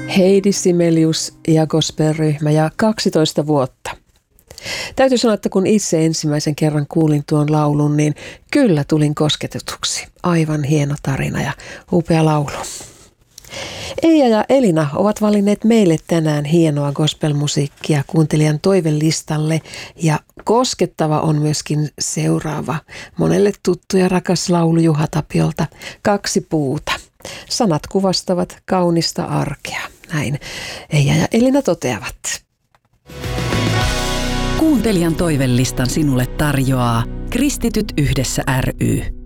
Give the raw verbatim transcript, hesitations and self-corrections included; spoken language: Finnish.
Heidi Sibelius ja gospelryhmä ja kaksitoista vuotta. Täytyy sanoa, että kun itse ensimmäisen kerran kuulin tuon laulun, niin kyllä tulin kosketetuksi. Aivan hieno tarina ja upea laulu. Eija ja Elina ovat valinneet meille tänään hienoa gospelmusiikkia kuuntelijan toivelistalle ja koskettava on myöskin seuraava. Monelle tuttu ja rakas laulu Juha Tapiolta, Kaksi puuta. Sanat kuvastavat kaunista arkea. Näin Eija ja Elina toteavat. Kuuntelijan toivelistan sinulle tarjoaa Kristityt yhdessä ry.